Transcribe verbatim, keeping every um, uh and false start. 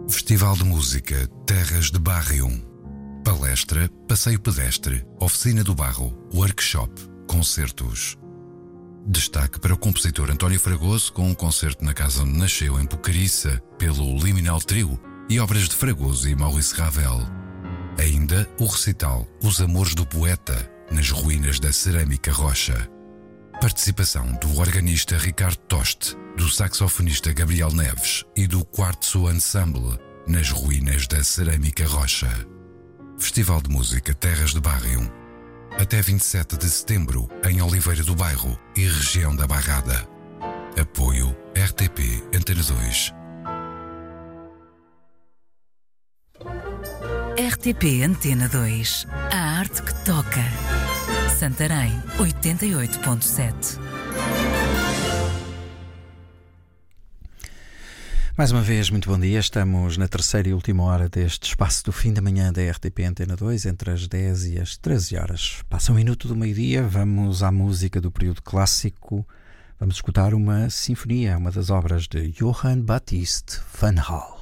Festival de Música Terras de Barrium. Palestra, passeio pedestre, oficina do barro, workshop, concertos. Destaque para o compositor António Fragoso com um concerto na casa onde nasceu em Pucariça pelo Liminal Trio e obras de Fragoso e Maurice Ravel. Ainda o recital Os Amores do Poeta nas ruínas da Cerâmica Rocha. Participação do organista Ricardo Toste, do saxofonista Gabriel Neves e do Quartzo Ensemble nas ruínas da Cerâmica Rocha. Festival de Música Terras de Barrium. Até vinte e sete de setembro em Oliveira do Bairro e região da Barrada. Apoio R T P Antena dois. R T P Antena dois. A arte que toca. Santarém oitenta e oito ponto sete. Mais uma vez, muito bom dia. Estamos na terceira e última hora deste espaço do fim da manhã da R T P Antena dois, entre as dez e as treze horas. Passa um minuto do meio-dia, vamos à música do período clássico. Vamos escutar uma sinfonia, uma das obras de Johann Baptist van Hal.